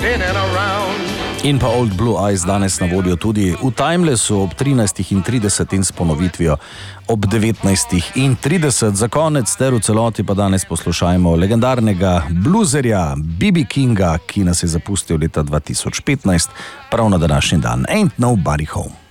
in and around. In pa Old Blue Eyes danes na voljo tudi v Timelessu ob 13:30 in s ponovitvijo ob 19:30. Za konec ter v celoti pa danes poslušajmo legendarnega bluzerja B.B. Kinga, ki nas je zapustil leta 2015, prav na današnji dan. Ain't Nobody Home.